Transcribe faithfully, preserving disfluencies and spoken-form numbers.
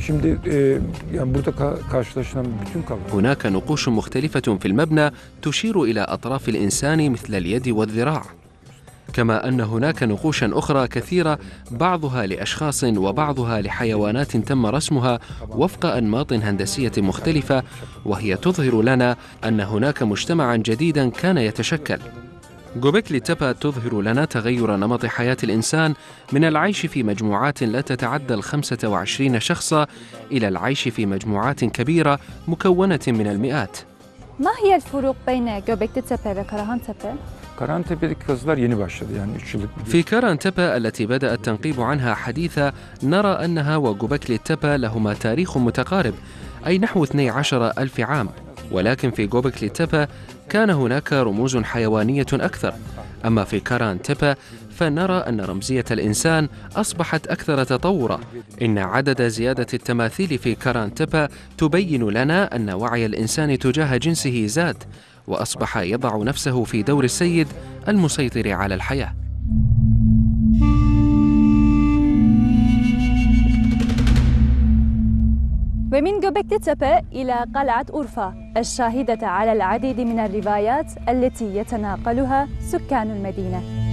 Şimdi e, yani burada karşılaşılan bütün kavramlar. هناك نقوش مختلفة في المبنى تشير إلى أطراف الإنسان مثل اليد والذراع، كما أن هناك نقوشا أخرى كثيرة بعضها لأشخاص وبعضها لحيوانات تم رسمها وفق أنماط هندسية مختلفة، وهي تظهر لنا أن هناك مجتمعا جديدا كان يتشكل. غوبيكلي تيبا تظهر لنا تغير نمط حياة الإنسان من العيش في مجموعات لا تتعدى الخمسة وعشرين شخصا إلى العيش في مجموعات كبيرة مكونة من المئات. ما هي الفروق بين غوبيكلي تيبا وكراهان تيبا؟ Karantepe'deki kazılar yeni başladı yani üç yıllık. في كاران تيبا التي بدأ التنقيب عنها حديثا نرى أنها وغوبيكلي تيبا لهما تاريخ متقارب أي نحو اثني عشر ألف عام، ولكن في غوبيكلي تيبا كان هناك رموز حيوانية أكثر. أما في كاران تيبا فنرى أن رمزية الإنسان أصبحت أكثر تطورا. إن عدد زيادة التماثيل في كاران تيبا تبين لنا أن وعي الإنسان تجاه جنسه زاد، وأصبح يضع نفسه في دور السيد المسيطر على الحياة. ومن غوبيكلي تيبا إلى قلعة أورفا الشاهدة على العديد من الروايات التي يتناقلها سكان المدينة.